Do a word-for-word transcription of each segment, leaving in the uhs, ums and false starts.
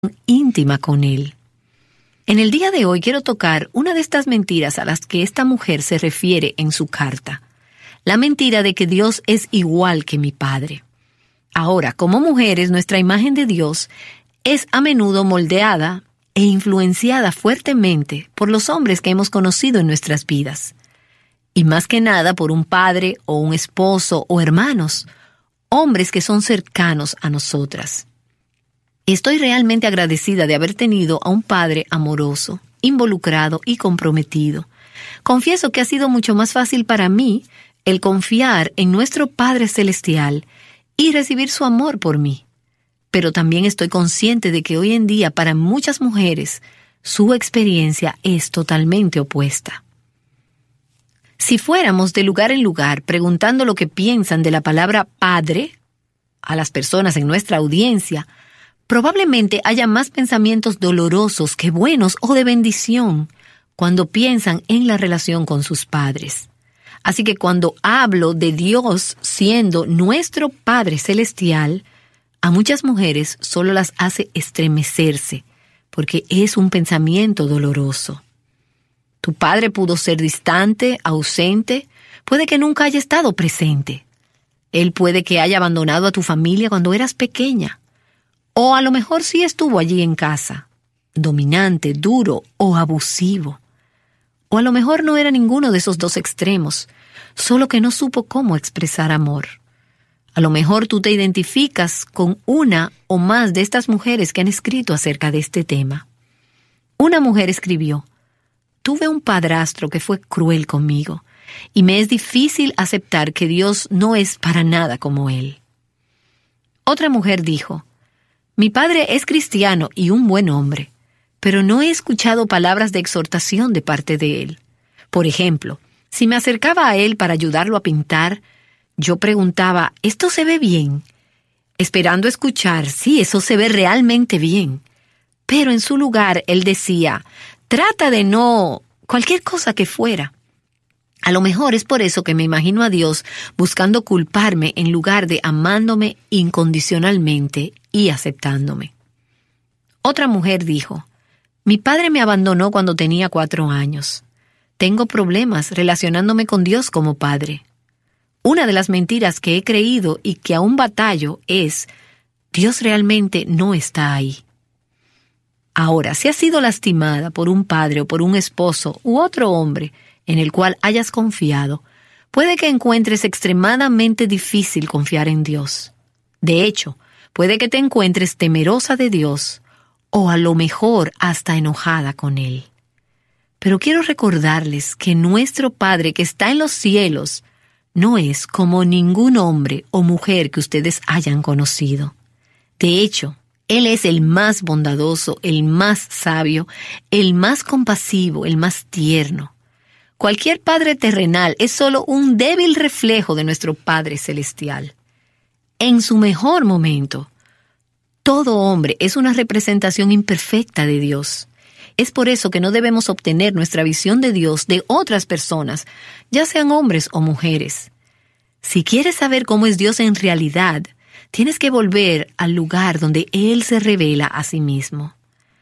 íntima con Él. En el día de hoy quiero tocar una de estas mentiras a las que esta mujer se refiere en su carta. La mentira de que Dios es igual que mi Padre. Ahora, como mujeres, nuestra imagen de Dios es a menudo moldeada e influenciada fuertemente por los hombres que hemos conocido en nuestras vidas. Y más que nada por un padre o un esposo o hermanos, hombres que son cercanos a nosotras. Estoy realmente agradecida de haber tenido a un padre amoroso, involucrado y comprometido. Confieso que ha sido mucho más fácil para mí el confiar en nuestro Padre Celestial y recibir su amor por mí. Pero también estoy consciente de que hoy en día para muchas mujeres su experiencia es totalmente opuesta. Si fuéramos de lugar en lugar preguntando lo que piensan de la palabra padre a las personas en nuestra audiencia, probablemente haya más pensamientos dolorosos que buenos o de bendición cuando piensan en la relación con sus padres. Así que cuando hablo de Dios siendo nuestro Padre Celestial, a muchas mujeres solo las hace estremecerse, porque es un pensamiento doloroso. Tu padre pudo ser distante, ausente, puede que nunca haya estado presente. Él puede que haya abandonado a tu familia cuando eras pequeña. O a lo mejor sí estuvo allí en casa, dominante, duro o abusivo. O a lo mejor no era ninguno de esos dos extremos, solo que no supo cómo expresar amor. A lo mejor tú te identificas con una o más de estas mujeres que han escrito acerca de este tema. Una mujer escribió: tuve un padrastro que fue cruel conmigo y me es difícil aceptar que Dios no es para nada como él. Otra mujer dijo: mi padre es cristiano y un buen hombre, pero no he escuchado palabras de exhortación de parte de él. Por ejemplo, si me acercaba a él para ayudarlo a pintar, yo preguntaba: ¿esto se ve bien? Esperando escuchar: sí, eso se ve realmente bien. Pero en su lugar él decía: trata de no... cualquier cosa que fuera. A lo mejor es por eso que me imagino a Dios buscando culparme en lugar de amándome incondicionalmente y aceptándome. Otra mujer dijo: mi padre me abandonó cuando tenía cuatro años. Tengo problemas relacionándome con Dios como padre. Una de las mentiras que he creído y que aún batallo es: Dios realmente no está ahí. Ahora, si has sido lastimada por un padre o por un esposo u otro hombre en el cual hayas confiado, puede que encuentres extremadamente difícil confiar en Dios. De hecho, puede que te encuentres temerosa de Dios o a lo mejor hasta enojada con Él. Pero quiero recordarles que nuestro Padre que está en los cielos no es como ningún hombre o mujer que ustedes hayan conocido. De hecho, Él es el más bondadoso, el más sabio, el más compasivo, el más tierno. Cualquier padre terrenal es solo un débil reflejo de nuestro Padre Celestial. En su mejor momento, todo hombre es una representación imperfecta de Dios. Es por eso que no debemos obtener nuestra visión de Dios de otras personas, ya sean hombres o mujeres. Si quieres saber cómo es Dios en realidad, tienes que volver al lugar donde Él se revela a sí mismo.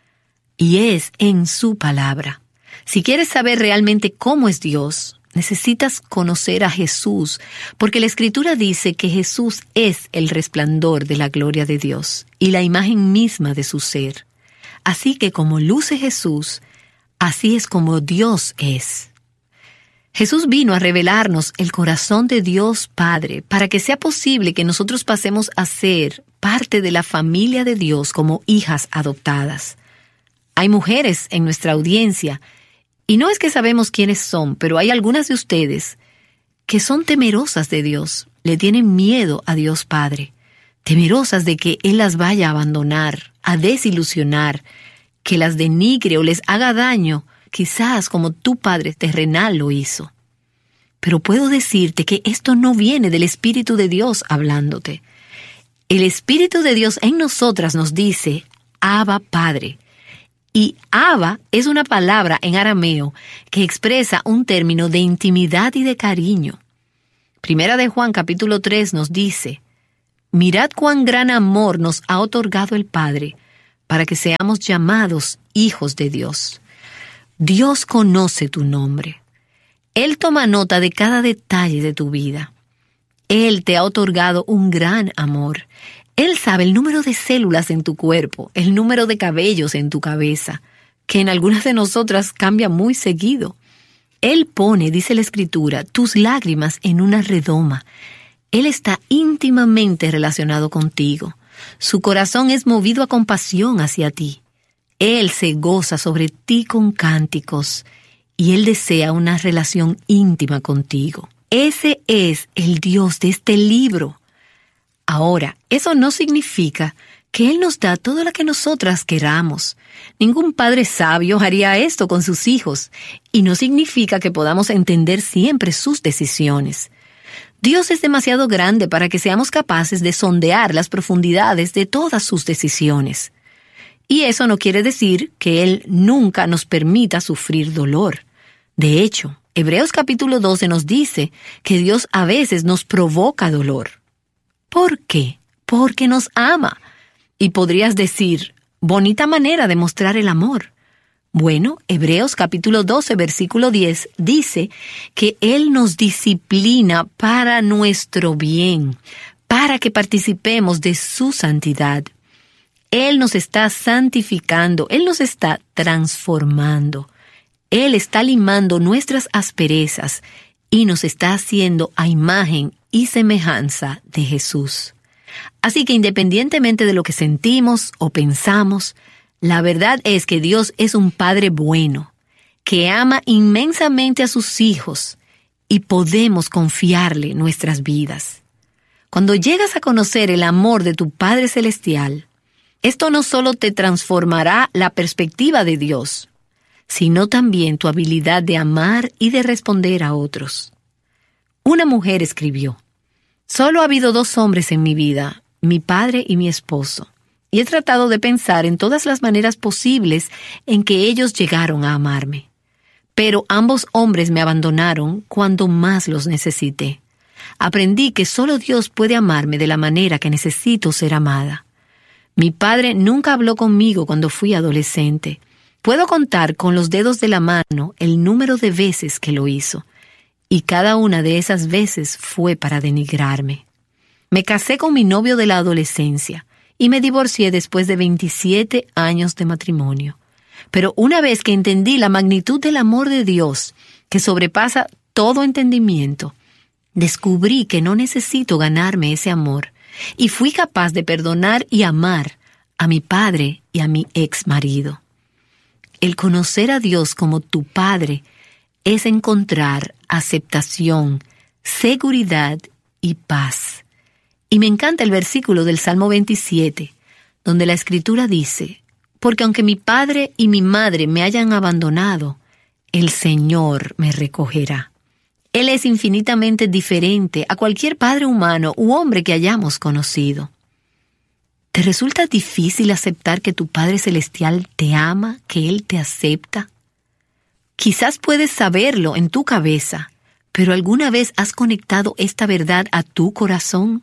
Y es en su palabra. Si quieres saber realmente cómo es Dios, necesitas conocer a Jesús, porque la Escritura dice que Jesús es el resplandor de la gloria de Dios y la imagen misma de su ser. Así que como luce Jesús, así es como Dios es. Jesús vino a revelarnos el corazón de Dios Padre para que sea posible que nosotros pasemos a ser parte de la familia de Dios como hijas adoptadas. Hay mujeres en nuestra audiencia, y no es que sabemos quiénes son, pero hay algunas de ustedes que son temerosas de Dios, le tienen miedo a Dios Padre, temerosas de que Él las vaya a abandonar, a desilusionar, que las denigre o les haga daño, quizás como tu Padre terrenal lo hizo. Pero puedo decirte que esto no viene del Espíritu de Dios hablándote. El Espíritu de Dios en nosotras nos dice: Abba Padre. Y Abba es una palabra en arameo que expresa un término de intimidad y de cariño. Primera de Juan capítulo tres nos dice: mirad cuán gran amor nos ha otorgado el Padre, para que seamos llamados hijos de Dios. Dios conoce tu nombre. Él toma nota de cada detalle de tu vida. Él te ha otorgado un gran amor. Él sabe el número de células en tu cuerpo, el número de cabellos en tu cabeza, que en algunas de nosotras cambia muy seguido. Él pone, dice la Escritura, tus lágrimas en una redoma. Él está íntimamente relacionado contigo. Su corazón es movido a compasión hacia ti. Él se goza sobre ti con cánticos y Él desea una relación íntima contigo. Ese es el Dios de este libro. Ahora, eso no significa que Él nos da todo lo que nosotras queramos. Ningún padre sabio haría esto con sus hijos, y no significa que podamos entender siempre sus decisiones. Dios es demasiado grande para que seamos capaces de sondear las profundidades de todas sus decisiones. Y eso no quiere decir que Él nunca nos permita sufrir dolor. De hecho, Hebreos capítulo doce nos dice que Dios a veces nos provoca dolor. ¿Por qué? Porque nos ama. Y podrías decir, bonita manera de mostrar el amor. Bueno, Hebreos capítulo doce, versículo diez, dice que Él nos disciplina para nuestro bien, para que participemos de su santidad. Él nos está santificando, Él nos está transformando. Él está limando nuestras asperezas y nos está haciendo a imagen y semejanza de Jesús. Así que independientemente de lo que sentimos o pensamos, la verdad es que Dios es un Padre bueno, que ama inmensamente a sus hijos y podemos confiarle nuestras vidas. Cuando llegas a conocer el amor de tu Padre Celestial, esto no solo te transformará la perspectiva de Dios, sino también tu habilidad de amar y de responder a otros. Una mujer escribió, «Solo ha habido dos hombres en mi vida, mi padre y mi esposo, y he tratado de pensar en todas las maneras posibles en que ellos llegaron a amarme. Pero ambos hombres me abandonaron cuando más los necesité. Aprendí que solo Dios puede amarme de la manera que necesito ser amada. Mi padre nunca habló conmigo cuando fui adolescente. Puedo contar con los dedos de la mano el número de veces que lo hizo, y cada una de esas veces fue para denigrarme. Me casé con mi novio de la adolescencia y me divorcié después de veintisiete años de matrimonio. Pero una vez que entendí la magnitud del amor de Dios, que sobrepasa todo entendimiento, descubrí que no necesito ganarme ese amor y fui capaz de perdonar y amar a mi padre y a mi ex marido. El conocer a Dios como tu Padre es encontrar aceptación, seguridad y paz. Y me encanta el versículo del Salmo veintisiete, donde la Escritura dice, «Porque aunque mi padre y mi madre me hayan abandonado, el Señor me recogerá». Él es infinitamente diferente a cualquier padre humano u hombre que hayamos conocido. ¿Te resulta difícil aceptar que tu Padre Celestial te ama, que Él te acepta? Quizás puedes saberlo en tu cabeza, pero ¿alguna vez has conectado esta verdad a tu corazón?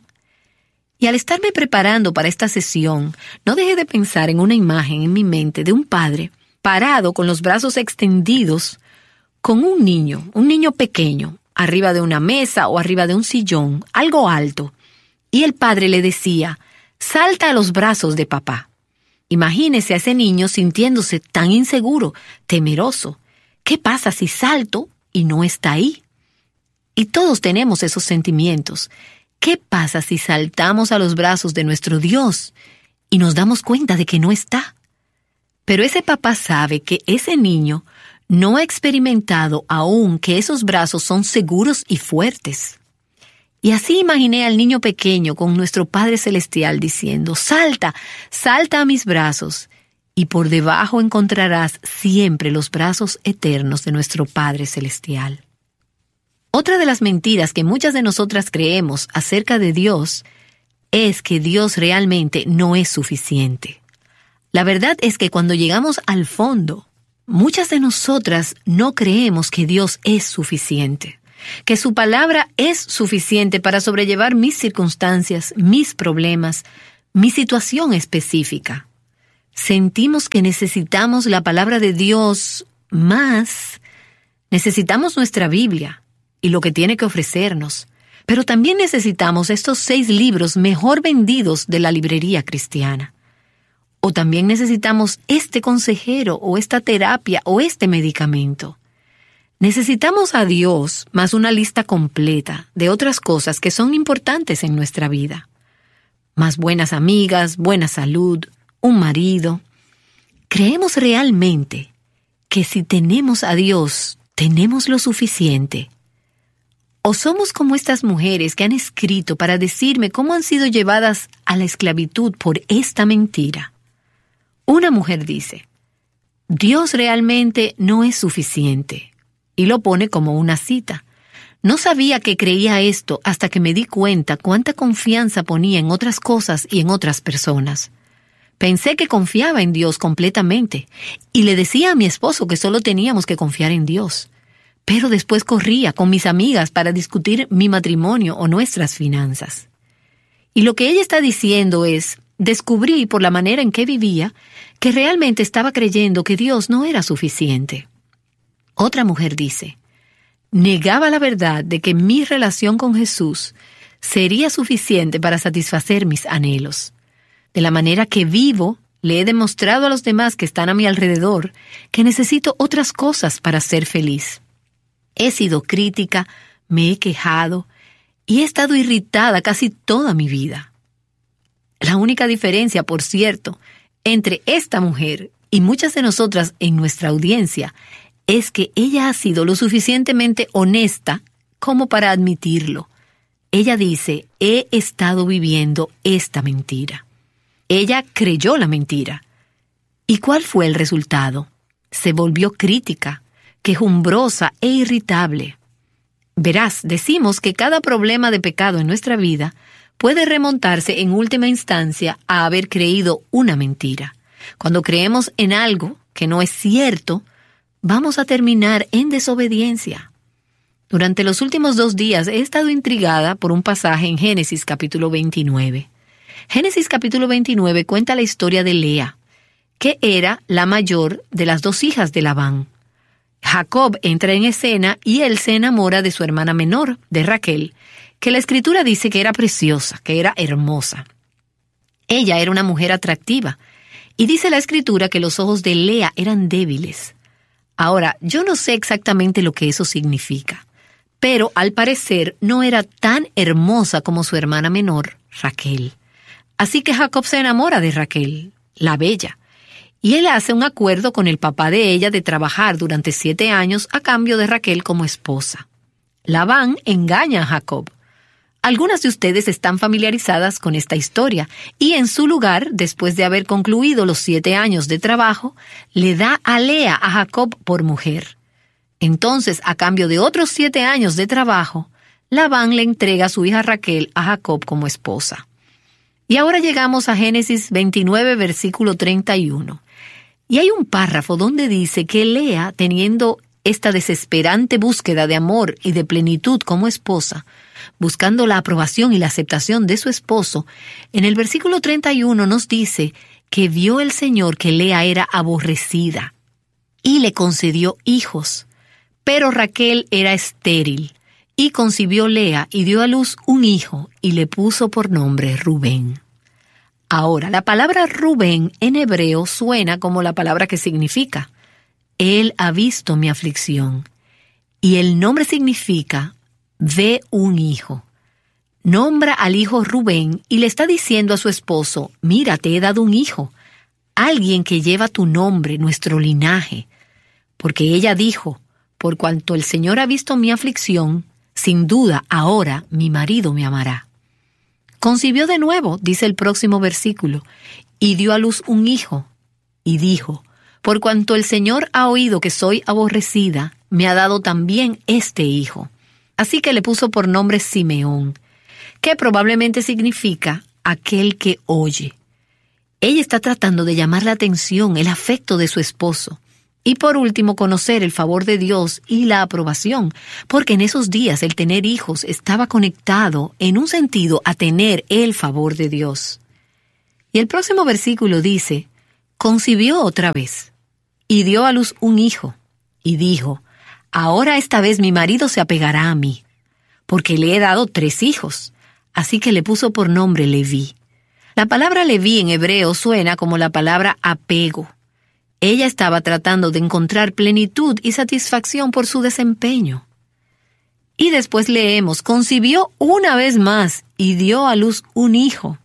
Y al estarme preparando para esta sesión, no dejé de pensar en una imagen en mi mente de un padre parado con los brazos extendidos con un niño, un niño pequeño, arriba de una mesa o arriba de un sillón, algo alto. Y el padre le decía, «Salta a los brazos de papá». Imagínese a ese niño sintiéndose tan inseguro, temeroso. ¿Qué pasa si salto y no está ahí? Y todos tenemos esos sentimientos. ¿Qué pasa si saltamos a los brazos de nuestro Dios y nos damos cuenta de que no está? Pero ese papá sabe que ese niño no ha experimentado aún que esos brazos son seguros y fuertes. Y así imaginé al niño pequeño con nuestro Padre Celestial diciendo, «Salta, salta a mis brazos», y por debajo encontrarás siempre los brazos eternos de nuestro Padre Celestial. Otra de las mentiras que muchas de nosotras creemos acerca de Dios es que Dios realmente no es suficiente. La verdad es que cuando llegamos al fondo, muchas de nosotras no creemos que Dios es suficiente, que su palabra es suficiente para sobrellevar mis circunstancias, mis problemas, mi situación específica. sentimos que necesitamos la palabra de Dios más, necesitamos nuestra Biblia y lo que tiene que ofrecernos, pero también necesitamos estos seis libros mejor vendidos de la librería cristiana. O también necesitamos este consejero o esta terapia o este medicamento. Necesitamos a Dios más una lista completa de otras cosas que son importantes en nuestra vida. Más buenas amigas, buena salud, un marido. ¿Creemos realmente que si tenemos a Dios, tenemos lo suficiente? ¿O somos como estas mujeres que han escrito para decirme cómo han sido llevadas a la esclavitud por esta mentira? Una mujer dice, Dios realmente no es suficiente, y lo pone como una cita. No sabía que creía esto hasta que me di cuenta cuánta confianza ponía en otras cosas y en otras personas. Pensé que confiaba en Dios completamente, y le decía a mi esposo que solo teníamos que confiar en Dios. Pero después corría con mis amigas para discutir mi matrimonio o nuestras finanzas. Y lo que ella está diciendo es, descubrí por la manera en que vivía que realmente estaba creyendo que Dios no era suficiente. Otra mujer dice, negaba la verdad de que mi relación con Jesús sería suficiente para satisfacer mis anhelos. De la manera que vivo, le he demostrado a los demás que están a mi alrededor que necesito otras cosas para ser feliz. He sido crítica, me he quejado y he estado irritada casi toda mi vida. La única diferencia, por cierto, entre esta mujer y muchas de nosotras en nuestra audiencia es que ella ha sido lo suficientemente honesta como para admitirlo. Ella dice, he estado viviendo esta mentira. Ella creyó la mentira. ¿Y cuál fue el resultado? Se volvió crítica, quejumbrosa e irritable. Verás, decimos que cada problema de pecado en nuestra vida puede remontarse en última instancia a haber creído una mentira. Cuando creemos en algo que no es cierto, vamos a terminar en desobediencia. Durante los últimos dos días he estado intrigada por un pasaje en Génesis capítulo veintinueve. Génesis capítulo veintinueve cuenta la historia de Lea, que era la mayor de las dos hijas de Labán. Jacob entra en escena y él se enamora de su hermana menor, de Raquel, que la escritura dice que era preciosa, que era hermosa. Ella era una mujer atractiva, y dice la escritura que los ojos de Lea eran débiles. Ahora, yo no sé exactamente lo que eso significa, pero al parecer no era tan hermosa como su hermana menor, Raquel. Así que Jacob se enamora de Raquel, la bella, y él hace un acuerdo con el papá de ella de trabajar durante siete años a cambio de Raquel como esposa. Labán engaña a Jacob. Algunas de ustedes están familiarizadas con esta historia, y en su lugar, después de haber concluido los siete años de trabajo, le da a Lea a Jacob por mujer. Entonces, a cambio de otros siete años de trabajo, Labán le entrega a su hija Raquel a Jacob como esposa. Y ahora llegamos a Génesis veintinueve, versículo treinta y uno. Y hay un párrafo donde dice que Lea, teniendo esta desesperante búsqueda de amor y de plenitud como esposa, buscando la aprobación y la aceptación de su esposo, en el versículo treinta y uno nos dice que vio el Señor que Lea era aborrecida y le concedió hijos, pero Raquel era estéril, y concibió Lea y dio a luz un hijo y le puso por nombre Rubén. Ahora, la palabra Rubén en hebreo suena como la palabra que significa, Él ha visto mi aflicción, y el nombre significa, ve un hijo. Nombra al hijo Rubén y le está diciendo a su esposo, mira, te he dado un hijo, alguien que lleva tu nombre, nuestro linaje. Porque ella dijo, por cuanto el Señor ha visto mi aflicción, sin duda ahora mi marido me amará. Concibió de nuevo, dice el próximo versículo, y dio a luz un hijo, y dijo, por cuanto el Señor ha oído que soy aborrecida, me ha dado también este hijo. Así que le puso por nombre Simeón, que probablemente significa aquel que oye. Ella está tratando de llamar la atención, el afecto de su esposo. Y por último, conocer el favor de Dios y la aprobación, porque en esos días el tener hijos estaba conectado en un sentido a tener el favor de Dios. Y el próximo versículo dice, concibió otra vez y dio a luz un hijo, y dijo: ahora esta vez mi marido se apegará a mí, porque le he dado tres hijos. Así que le puso por nombre Leví. La palabra Leví en hebreo suena como la palabra apego. Ella estaba tratando de encontrar plenitud y satisfacción por su desempeño. Y después leemos: concibió una vez más y dio a luz un hijo.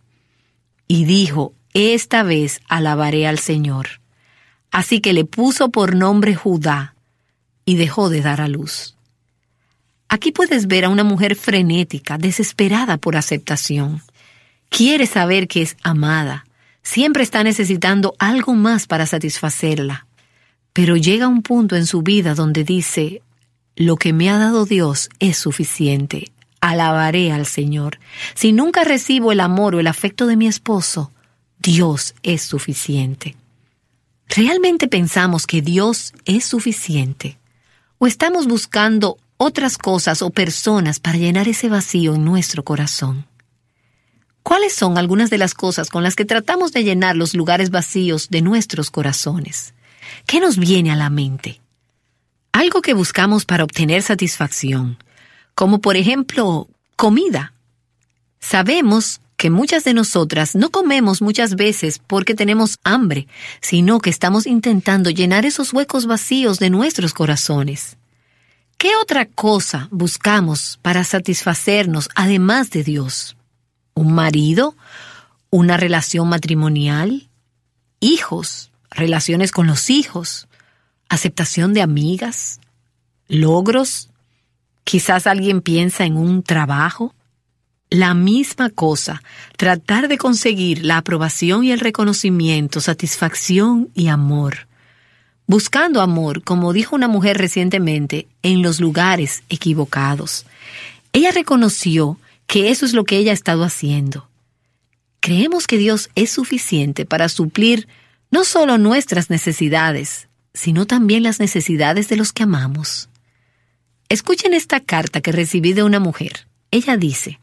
Y dijo: esta vez alabaré al Señor. Así que le puso por nombre Judá y dejó de dar a luz. Aquí puedes ver a una mujer frenética, desesperada por aceptación. Quiere saber que es amada. Siempre está necesitando algo más para satisfacerla. Pero llega un punto en su vida donde dice: lo que me ha dado Dios es suficiente. Alabaré al Señor. Si nunca recibo el amor o el afecto de mi esposo, Dios es suficiente. ¿Realmente pensamos que Dios es suficiente? ¿O estamos buscando otras cosas o personas para llenar ese vacío en nuestro corazón? ¿Cuáles son algunas de las cosas con las que tratamos de llenar los lugares vacíos de nuestros corazones? ¿Qué nos viene a la mente? Algo que buscamos para obtener satisfacción, como por ejemplo, comida. Sabemos que muchas de nosotras no comemos muchas veces porque tenemos hambre, sino que estamos intentando llenar esos huecos vacíos de nuestros corazones. ¿Qué otra cosa buscamos para satisfacernos además de Dios? ¿Un marido? ¿Una relación matrimonial? ¿Hijos? ¿Relaciones con los hijos? ¿Aceptación de amigas? ¿Logros? Quizás alguien piensa en un trabajo. La misma cosa, tratar de conseguir la aprobación y el reconocimiento, satisfacción y amor. Buscando amor, como dijo una mujer recientemente, en los lugares equivocados. Ella reconoció que eso es lo que ella ha estado haciendo. Creemos que Dios es suficiente para suplir no solo nuestras necesidades, sino también las necesidades de los que amamos. Escuchen esta carta que recibí de una mujer. Ella dice: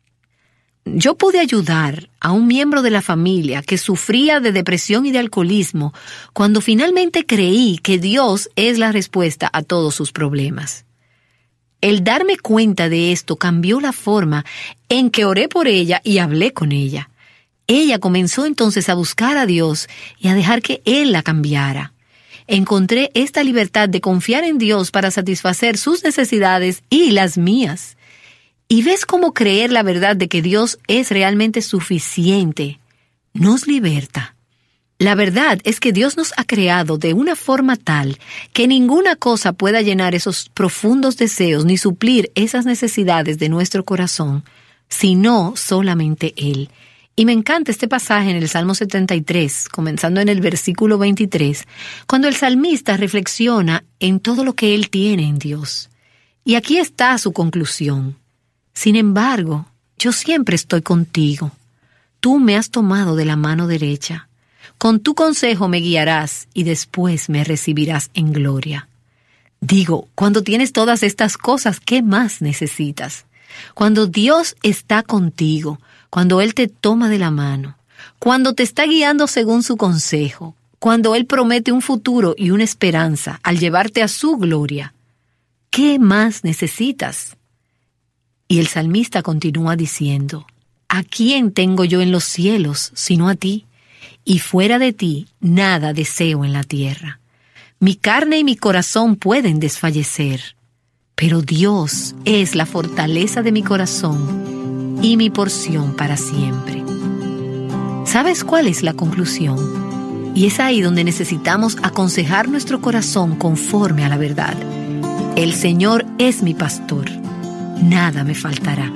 yo pude ayudar a un miembro de la familia que sufría de depresión y de alcoholismo cuando finalmente creí que Dios es la respuesta a todos sus problemas. El darme cuenta de esto cambió la forma en que oré por ella y hablé con ella. Ella comenzó entonces a buscar a Dios y a dejar que Él la cambiara. Encontré esta libertad de confiar en Dios para satisfacer sus necesidades y las mías. Y ves cómo creer la verdad de que Dios es realmente suficiente nos liberta. La verdad es que Dios nos ha creado de una forma tal que ninguna cosa pueda llenar esos profundos deseos ni suplir esas necesidades de nuestro corazón, sino solamente Él. Y me encanta este pasaje en el Salmo setenta y tres, comenzando en el versículo veintitrés, cuando el salmista reflexiona en todo lo que él tiene en Dios. Y aquí está su conclusión. Sin embargo, yo siempre estoy contigo. Tú me has tomado de la mano derecha. Con tu consejo me guiarás y después me recibirás en gloria. Digo, cuando tienes todas estas cosas, ¿qué más necesitas? Cuando Dios está contigo, cuando Él te toma de la mano, cuando te está guiando según su consejo, cuando Él promete un futuro y una esperanza al llevarte a su gloria, ¿qué más necesitas? Y el salmista continúa diciendo: ¿a quién tengo yo en los cielos sino a ti? Y fuera de ti nada deseo en la tierra. Mi carne y mi corazón pueden desfallecer, pero Dios es la fortaleza de mi corazón y mi porción para siempre. ¿Sabes cuál es la conclusión? Y es ahí donde necesitamos aconsejar nuestro corazón conforme a la verdad. El Señor es mi pastor. Nada me faltará.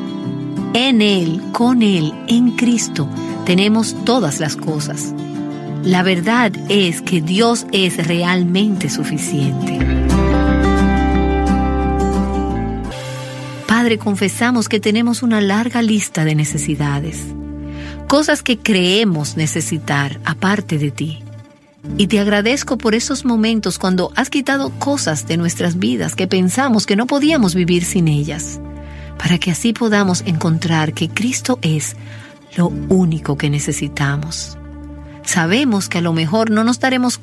En Él, con Él, en Cristo, tenemos todas las cosas. La verdad es que Dios es realmente suficiente. Padre, confesamos que tenemos una larga lista de necesidades, cosas que creemos necesitar aparte de ti. Y te agradezco por esos momentos cuando has quitado cosas de nuestras vidas que pensamos que no podíamos vivir sin ellas, para que así podamos encontrar que Cristo es lo único que necesitamos. Sabemos que a lo mejor no nos daremos